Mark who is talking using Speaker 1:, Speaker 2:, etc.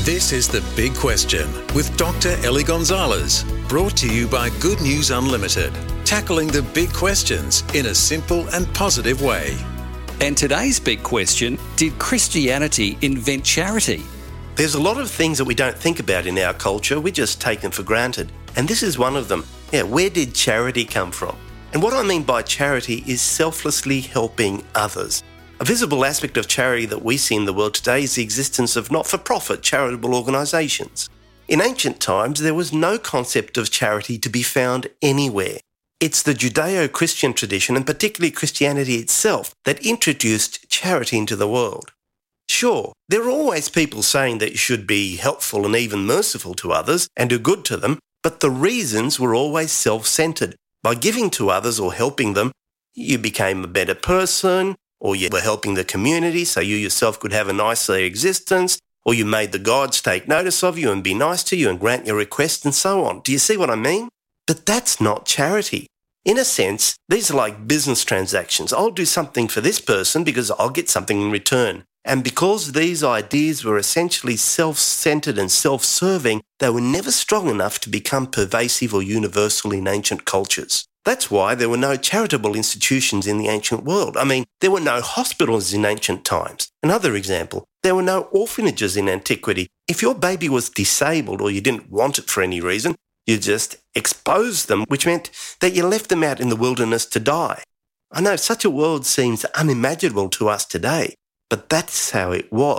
Speaker 1: This is The Big Question with Dr. Ellie Gonzalez, brought to you by Good News Unlimited, tackling the big questions in a simple and positive way.
Speaker 2: And today's big question, did Christianity invent charity?
Speaker 3: There's a lot of things that we don't think about in our culture, we just take them for granted. And this is one of them. Where did charity come from? And what I mean by charity is selflessly helping others. A visible aspect of charity that we see in the world today is the existence of not-for-profit charitable organisations. In ancient times, there was no concept of charity to be found anywhere. It's the Judeo-Christian tradition, and particularly Christianity itself, that introduced charity into the world. Sure, there are always people saying that you should be helpful and even merciful to others and do good to them, but the reasons were always self-centred. By giving to others or helping them, you became a better person, or you were helping the community so you yourself could have a nicer existence, or you made the gods take notice of you and be nice to you and grant your request and so on. Do you see what I mean? But that's not charity. In a sense, these are like business transactions. I'll do something for this person because I'll get something in return. And because these ideas were essentially self-centred and self-serving, they were never strong enough to become pervasive or universal in ancient cultures. That's why there were no charitable institutions in the ancient world. There were no hospitals in ancient times. Another example, there were no orphanages in antiquity. If your baby was disabled or you didn't want it for any reason, you just exposed them, which meant that you left them out in the wilderness to die. I know such a world seems unimaginable to us today, but that's how it was.